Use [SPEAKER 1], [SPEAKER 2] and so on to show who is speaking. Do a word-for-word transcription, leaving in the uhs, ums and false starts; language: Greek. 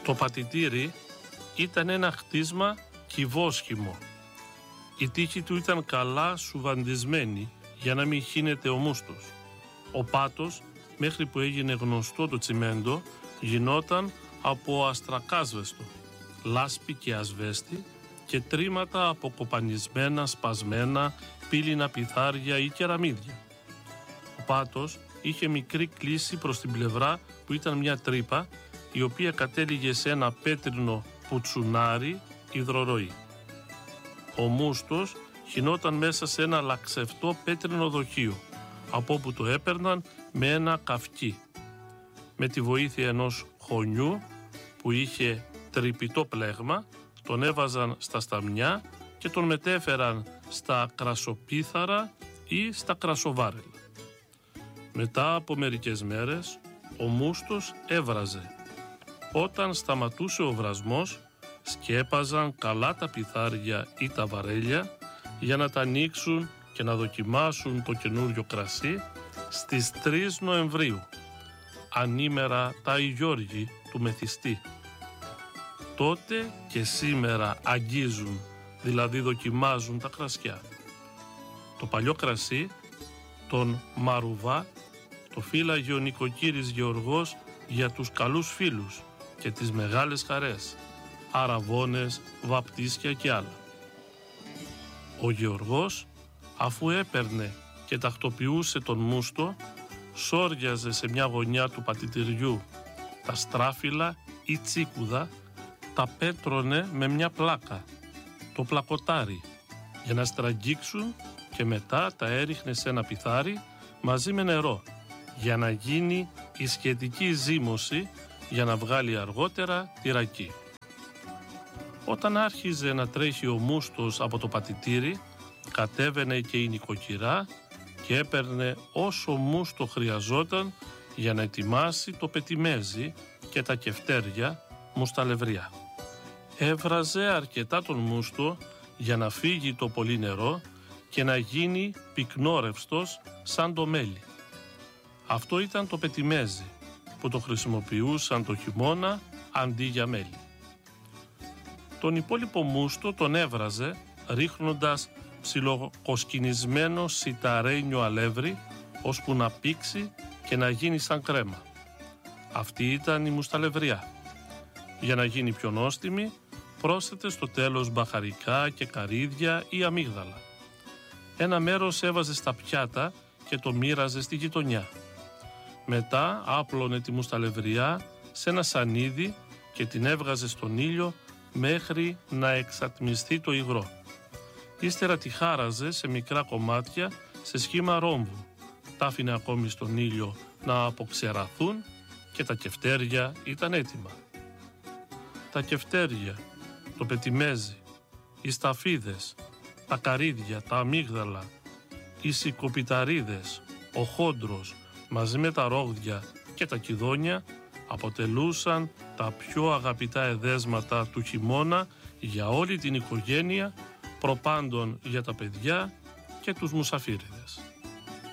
[SPEAKER 1] Το πατητήρι ήταν ένα χτίσμα κυβόσχημο. Η τείχη του ήταν καλά σουβαντισμένη για να μην χύνεται ο μούστος. Ο πάτος, μέχρι που έγινε γνωστό το τσιμέντο, γινόταν από αστρακάσβεστο, λάσπη και ασβέστη και τρίματα από κοπανισμένα, σπασμένα, πύληνα πιθάρια ή κεραμίδια. Ο πάτος είχε μικρή κλίση προς την πλευρά που ήταν μια τρύπα, η οποία κατέληγε σε ένα πέτρινο πουτσουνάρι υδροροή. Ο μούστος χυνόταν μέσα σε ένα λαξευτό πέτρινο δοχείο, από όπου το έπαιρναν με ένα καυκί. Με τη βοήθεια ενός χωνιού που είχε τρυπητό πλέγμα, τον έβαζαν στα σταμνιά και τον μετέφεραν στα κρασοπίθαρα ή στα κρασοβάρελα. Μετά από μερικές μέρες, ο μούστος έβραζε. Όταν σταματούσε ο βρασμός, σκέπαζαν καλά τα πιθάρια ή τα βαρέλια για να τα ανοίξουν και να δοκιμάσουν το καινούριο κρασί στις τρεις Νοεμβρίου, ανήμερα τα Αγιώργη του μεθυστή. Τότε και σήμερα αγγίζουν, δηλαδή δοκιμάζουν τα κρασιά. Το παλιό κρασί, τον Μαρουβά, το φύλαγε ο νοικοκύρης Γεωργός για τους καλούς φίλους και τις μεγάλες χαρές, αραβώνες, βαπτίσια και άλλα. Ο Γεωργός, αφού έπαιρνε και τακτοποιούσε τον μούστο, σόριαζε σε μια γωνιά του πατητηριού τα στράφυλα ή τσίκουδα, τα πέτρωνε με μια πλάκα, το πλακοτάρι, για να στραγγίξουν και μετά τα έριχνε σε ένα πιθάρι μαζί με νερό, για να γίνει η σχετική ζύμωση για να βγάλει αργότερα τη ρακή. Όταν άρχιζε να τρέχει ο μούστος από το πατητήρι, κατέβαινε και η νοικοκυρά και έπαιρνε όσο μούστο χρειαζόταν για να ετοιμάσει το πετιμέζι και τα κεφτέρια μουσταλευριά. Έβραζε αρκετά τον μούστο για να φύγει το πολύ νερό και να γίνει πυκνόρευστος σαν το μέλι. Αυτό ήταν το πετιμέζι που το χρησιμοποιούσαν το χειμώνα αντί για μέλι. Τον υπόλοιπο μούστο τον έβραζε ρίχνοντας ψιλοκοσκινισμένο σιταρένιο αλεύρι ώσπου να πήξει και να γίνει σαν κρέμα. Αυτή ήταν η μουσταλευριά. Για να γίνει πιο νόστιμη, πρόσθετε στο τέλος μπαχαρικά και καρύδια ή αμύγδαλα. Ένα μέρος έβαζε στα πιάτα και το μοίραζε στη γειτονιά. Μετά άπλωνε τη μουσταλευριά σε ένα σανίδι και την έβγαζε στον ήλιο μέχρι να εξατμιστεί το υγρό. Ύστερα τη χάραζε σε μικρά κομμάτια σε σχήμα ρόμβου. Τα άφηνε ακόμη στον ήλιο να αποξεραθούν και τα κεφτέρια ήταν έτοιμα. Τα κεφτέρια, το πετιμέζι, οι σταφίδες, τα καρύδια, τα αμύγδαλα, οι σικοπιταρίδες, ο χόντρος μαζί με τα ρόγδια και τα κιδόνια αποτελούσαν τα πιο αγαπητά εδέσματα του χειμώνα για όλη την οικογένεια, προπάντων για τα παιδιά και τους μουσαφίριδες.